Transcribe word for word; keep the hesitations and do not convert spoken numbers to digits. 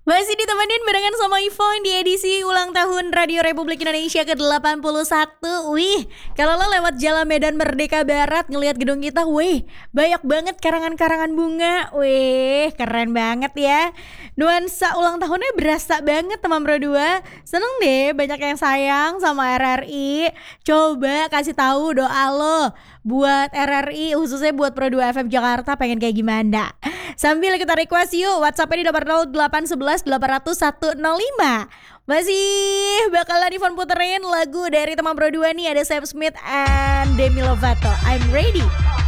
Masih ditemenin barengan sama Ivon di edisi ulang tahun Radio Republik Indonesia ke delapan puluh satu. Wih, kalau lo lewat Jalan Medan Merdeka Barat ngelihat gedung kita, wih, banyak banget karangan-karangan bunga. Wih, keren banget ya. Nuansa ulang tahunnya berasa banget teman Pro dua. Seneng deh banyak yang sayang sama R R I. Coba kasih tahu doa lo buat R R I, khususnya buat Pro dua F M Jakarta pengen kayak gimana. Sambil kita request yuk, WhatsApp-nya di nomor nol delapan satu satu delapan nol nol satu nol lima. Masih bakalan Ivon puterin lagu dari teman Pro dua nih, ada Sam Smith and Demi Lovato. I'm ready.